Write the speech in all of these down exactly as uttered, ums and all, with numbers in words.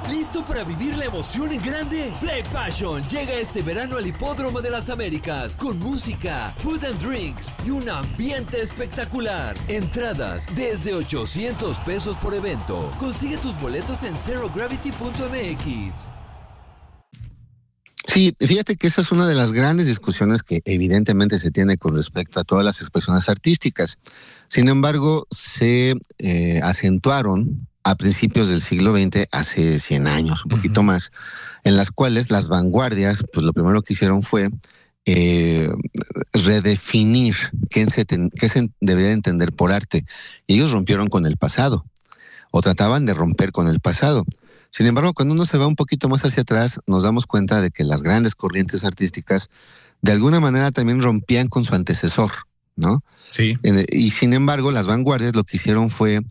¿Listo para vivir la emoción en grande? Play Passion llega este verano al Hipódromo de las Américas con música, food and drinks y un ambiente espectacular. Entradas desde ochocientos pesos por evento. Consigue tus boletos en zero gravity punto m x. Sí, fíjate que esa es una de las grandes discusiones que evidentemente se tiene con respecto a todas las expresiones artísticas. Sin embargo, se eh, acentuaron a principios del siglo veinte, hace cien años, un poquito uh-huh. más, en las cuales las vanguardias, pues lo primero que hicieron fue eh, redefinir qué se, ten, qué se debería entender por arte. Y ellos rompieron con el pasado, o trataban de romper con el pasado. Sin embargo, cuando uno se va un poquito más hacia atrás, nos damos cuenta de que las grandes corrientes artísticas de alguna manera también rompían con su antecesor, ¿no? Sí. Y sin embargo, las vanguardias lo que hicieron fue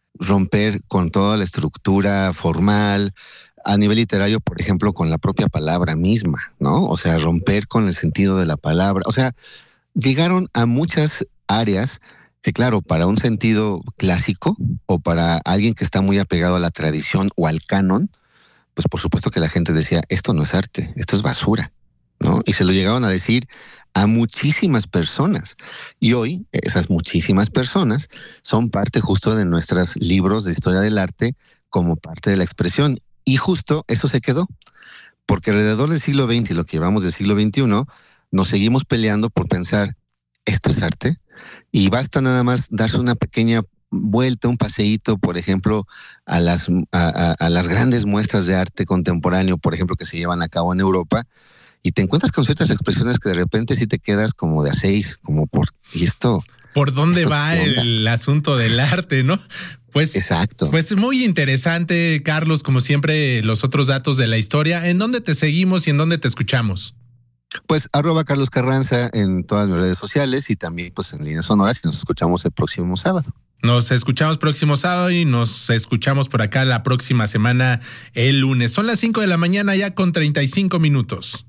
romper con toda la estructura formal, a nivel literario, por ejemplo, con la propia palabra misma, ¿no? O sea, romper con el sentido de la palabra. O sea, llegaron a muchas áreas que, claro, para un sentido clásico o para alguien que está muy apegado a la tradición o al canon, pues por supuesto que la gente decía, esto no es arte, esto es basura, ¿no? Y se lo llegaron a decir a muchísimas personas. Y hoy, esas muchísimas personas son parte justo de nuestros libros de historia del arte como parte de la expresión. Y justo eso se quedó, porque alrededor del siglo veinte y lo que llevamos del siglo veintiuno, nos seguimos peleando por pensar, ¿esto es arte? Y basta nada más darse una pequeña vuelta, un paseíto, por ejemplo, a las, a, a, a las grandes muestras de arte contemporáneo, por ejemplo, que se llevan a cabo en Europa, y te encuentras con ciertas expresiones que de repente sí te quedas como de a seis, como por, ¿y esto? ¿Por dónde va el asunto del arte, no? Pues, exacto. Pues muy interesante, Carlos, como siempre, los otros datos de la historia. ¿En dónde te seguimos y en dónde te escuchamos? Pues arroba Carlos Carranza en todas mis redes sociales y también pues en Líneas Sonoras, y nos escuchamos el próximo sábado. Nos escuchamos próximo sábado y nos escuchamos por acá la próxima semana el lunes. Son las cinco de la mañana ya con treinta y cinco minutos.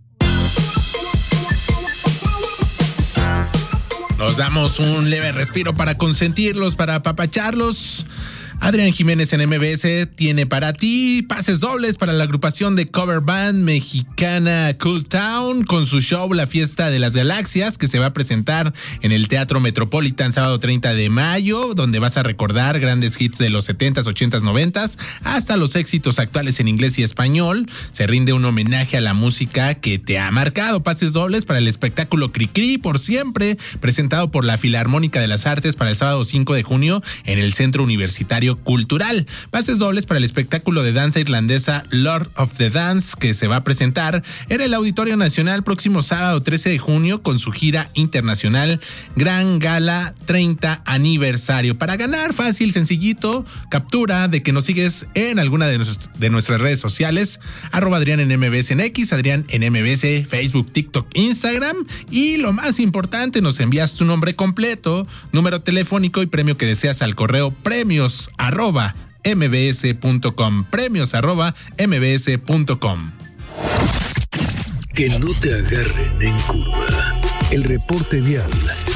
Nos damos un leve respiro para consentirlos, para apapacharlos. Adrián Jiménez en M B S tiene para ti pases dobles para la agrupación de cover band mexicana Cool Town con su show La Fiesta de las Galaxias, que se va a presentar en el Teatro Metropolitan sábado treinta de mayo, donde vas a recordar grandes hits de los setentas, ochentas, noventas, hasta los éxitos actuales en inglés y español. Se rinde un homenaje a la música que te ha marcado. Pases dobles para el espectáculo Cricri por siempre, presentado por la Filarmónica de las Artes para el sábado cinco de junio en el Centro Universitario Cultural. Pases dobles para el espectáculo de danza irlandesa Lord of the Dance, que se va a presentar en el Auditorio Nacional próximo sábado trece de junio con su gira internacional Gran Gala treinta aniversario. Para ganar, fácil, sencillito, captura de que nos sigues en alguna de, nuestros, de nuestras redes sociales, arroba Adrián en M B S en X, Adrián en M B S, Facebook, TikTok, Instagram, y lo más importante, nos envías tu nombre completo, número telefónico y premio que deseas al correo premios arroba mbs.com, premios arroba mbs.com. Que no te agarren en curva. El reporte vial.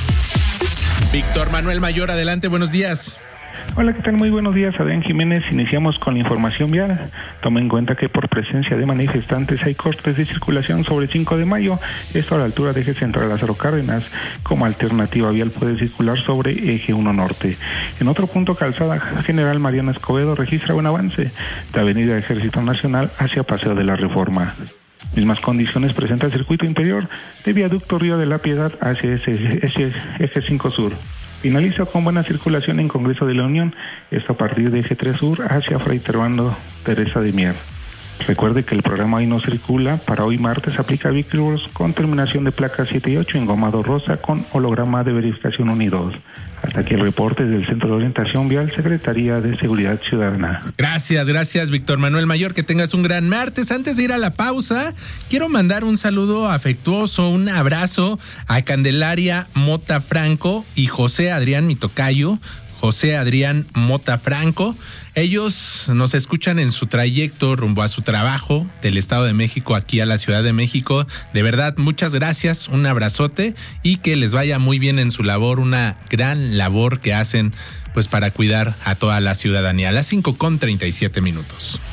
Víctor Manuel Mayor, adelante, buenos días. Hola, ¿qué tal? Muy buenos días, Adrián Jiménez. Iniciamos con la información vial. Toma en cuenta que por presencia de manifestantes hay cortes de circulación sobre cinco de mayo, esto a la altura de Eje Central Lázaro Cárdenas. Como alternativa vial puede circular sobre Eje uno Norte. En otro punto, Calzada General Mariano Escobedo registra un avance de Avenida Ejército Nacional hacia Paseo de la Reforma. Mismas condiciones presenta el circuito interior de Viaducto Río de la Piedad hacia ese, ese Eje cinco Sur. Finaliza con buena circulación en Congreso de la Unión, esto a partir de Eje tres Sur hacia Fray Servando Teresa de Mier. Recuerde que el programa Hoy No Circula para hoy martes aplica vehículos con terminación de placa siete y ocho, engomado rosa con holograma de verificación uno y dos. Hasta aquí el reporte del Centro de Orientación Vial, Secretaría de Seguridad Ciudadana. Gracias, gracias Víctor Manuel Mayor, que tengas un gran martes. Antes de ir a la pausa, quiero mandar un saludo afectuoso, un abrazo a Candelaria Mota Franco y José Adrián, mi tocayo, José Adrián Mota Franco. Ellos nos escuchan en su trayecto rumbo a su trabajo del Estado de México aquí a la Ciudad de México. De verdad, muchas gracias, un abrazote y que les vaya muy bien en su labor, una gran labor que hacen pues para cuidar a toda la ciudadanía. A las cinco con treinta y siete minutos.